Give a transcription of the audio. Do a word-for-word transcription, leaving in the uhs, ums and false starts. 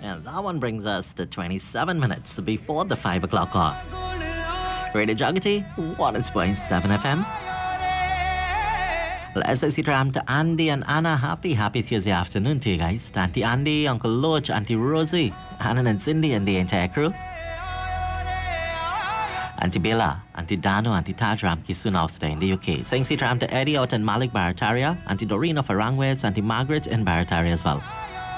And that one brings us to twenty-seven minutes before the five o'clock hour. Radio Jagati, one point seven F M. Let's say tram to Andy and Anna. Happy, happy Tuesday afternoon to you guys. To Auntie Andy, Uncle Loach, Auntie Rosie, Anna and Cindy and the entire crew. Auntie Bella, Auntie Dano, Auntie Tajram, Kisun out today in the U K. Saying tram to Eddie out in Malik Barataria, Auntie Doreen of Arangwes, Auntie Margaret in Barataria as well.